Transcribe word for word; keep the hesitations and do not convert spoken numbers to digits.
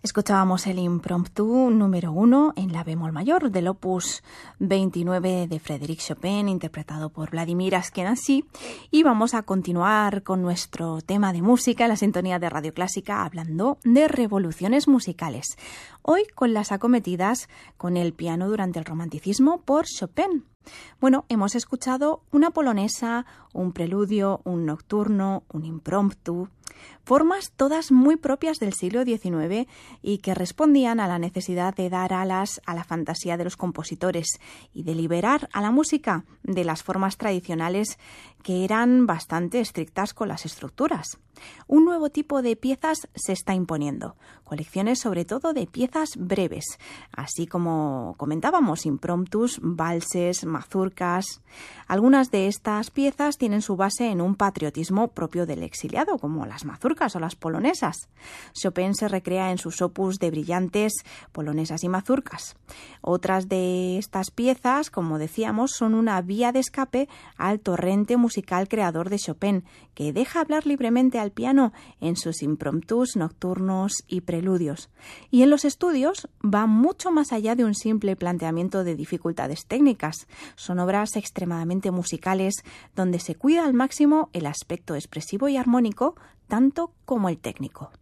Escuchábamos el impromptu número uno en la bemol mayor del opus veintinueve de Frédéric Chopin, interpretado por Vladimir Ashkenazy, y vamos a continuar con nuestro tema de música en la sintonía de Radio Clásica, hablando de revoluciones musicales. Hoy con las acometidas con el piano durante el romanticismo por Chopin. Bueno, hemos escuchado una polonesa, un preludio, un nocturno, un impromptu, formas todas muy propias del siglo diecinueve y que respondían a la necesidad de dar alas a la fantasía de los compositores y de liberar a la música de las formas tradicionales que eran bastante estrictas con las estructuras. Un nuevo tipo de piezas se está imponiendo, colecciones sobre todo de piezas breves, así como comentábamos, impromptus, valses, mazurcas. Algunas de estas piezas tienen su base en un patriotismo propio del exiliado, como las mazurcas o las polonesas. Chopin se recrea en sus opus de brillantes polonesas y mazurcas. Otras de estas piezas, como decíamos, son una vía de escape al torrente musical creador de Chopin, que deja hablar libremente al piano en sus impromptus, nocturnos y preludios. Y en los estudios va mucho más allá de un simple planteamiento de dificultades técnicas. Son obras extremadamente musicales donde se cuida al máximo el aspecto expresivo y armónico, tanto como el técnico.